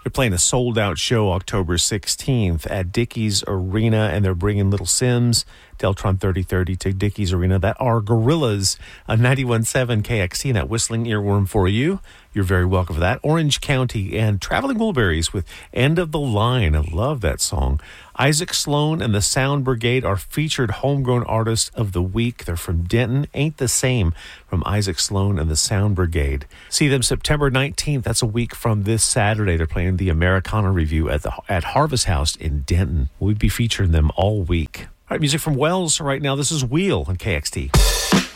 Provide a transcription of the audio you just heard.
They're playing a sold-out show October 16th at Dickies Arena, and they're bringing Little Sims, Deltron 3030 to Dickies Arena. That are Gorillas on 91.7 KXT, and that whistling earworm for you. You're very welcome for that. Orange County and Traveling Wilburys with End of the Line. I love that song. Isaac Sloan and the Sound Brigade are featured homegrown artists of the week. They're from Denton. Ain't the Same from Isaac Sloan and the Sound Brigade. See them September 19th. That's a week from this Saturday. They're playing the Americana Review at Harvest House in Denton. We'll be featuring them all week. All right, music from Wells right now. This is Wheel on KXT.